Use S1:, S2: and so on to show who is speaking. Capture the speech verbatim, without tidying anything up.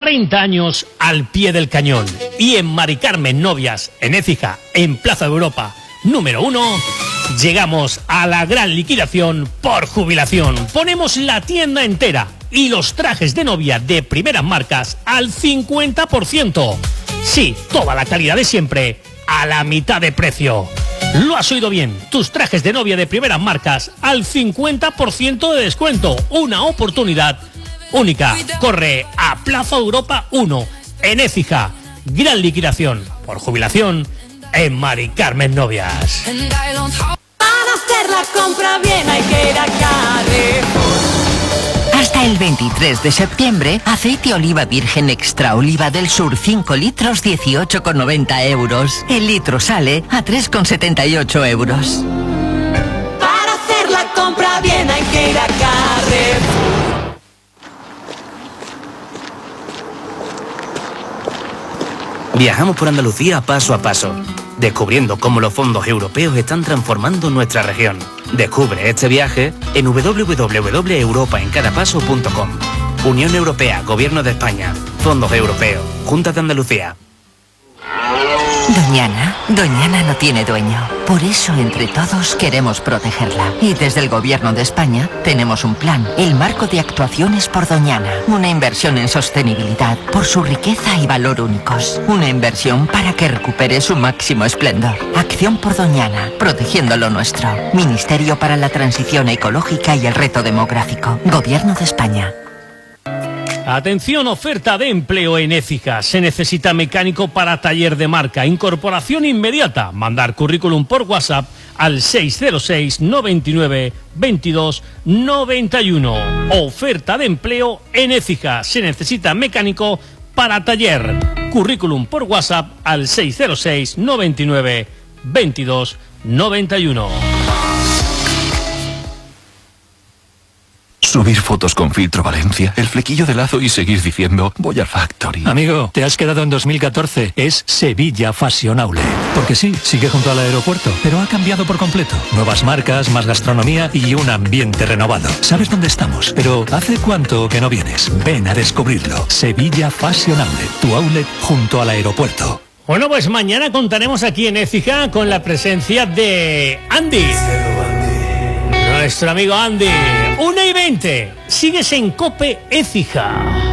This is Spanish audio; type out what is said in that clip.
S1: treinta años al pie del cañón. Y en Mari Carmen Novias, en Écija, en Plaza de Europa, número uno, llegamos a la gran liquidación por jubilación. Ponemos la tienda entera y los trajes de novia de primeras marcas al cincuenta por ciento. Sí, toda la calidad de siempre a la mitad de precio. Lo has oído bien, tus trajes de novia de primeras marcas al cincuenta por ciento de descuento. Una oportunidad única. Corre a Plaza Europa uno, en Écija. Gran liquidación por jubilación en Mari Carmen Novias.
S2: Para hacer la compra bien hay que ir a Carrefour.
S3: Hasta el veintitrés de septiembre, aceite oliva virgen extra oliva del sur cinco litros dieciocho con noventa euros. El litro sale a tres con setenta y ocho euros.
S2: Para hacer la compra bien hay que ir a Carrefour.
S4: Viajamos por Andalucía paso a paso, descubriendo cómo los fondos europeos están transformando nuestra región. Descubre este viaje en w w w punto europa en cada paso punto com. Unión Europea, Gobierno de España, Fondos Europeos, Junta de Andalucía.
S3: Doñana, Doñana no tiene dueño. Por eso, entre todos, queremos protegerla. Y desde el Gobierno de España tenemos un plan, el Marco de Actuaciones por Doñana. Una inversión en sostenibilidad por su riqueza y valor únicos. Una inversión para que recupere su máximo esplendor. Acción por Doñana, protegiendo lo nuestro. Ministerio para la Transición Ecológica y el Reto Demográfico. Gobierno de España.
S1: Atención, oferta de empleo en Écija. Se necesita mecánico para taller de marca. Incorporación inmediata. Mandar currículum por WhatsApp al seis cero seis, noventa y nueve, veintidós, noventa y uno. Oferta de empleo en Écija. Se necesita mecánico para taller. Currículum por WhatsApp al seis cero seis, noventa y nueve, veintidós, noventa y uno.
S5: Subir fotos con filtro Valencia, el flequillo de lazo y seguir diciendo voy al Factory.
S6: Amigo, te has quedado en dos mil catorce. Es Sevilla Fashion Outlet. Porque sí, sigue junto al aeropuerto, pero ha cambiado por completo. Nuevas marcas, más gastronomía y un ambiente renovado. ¿Sabes dónde estamos? Pero ¿hace cuánto que no vienes? Ven a descubrirlo. Sevilla Fashion Outlet, tu outlet junto al aeropuerto.
S1: Bueno, pues mañana contaremos aquí en Écija con la presencia de Andy. Nuestro amigo Andy. una y veinte. Sigues en COPE Écija.